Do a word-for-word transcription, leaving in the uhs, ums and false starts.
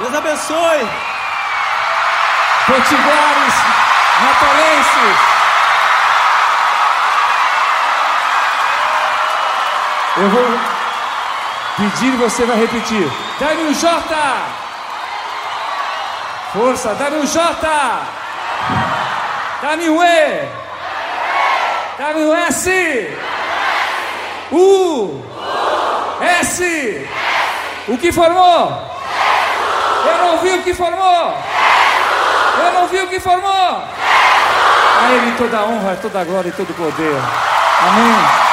Deus abençoe. Potiguares, natalenses. Eu vou pedir e você vai repetir. Dá-me um J. Força, dá-me um J. Dá-me um E. Dá-me um S. U. S. O que formou? Eu não vi o que formou. Eu não vi o que formou. A Ele toda a honra, toda a glória e todo o poder. Amém.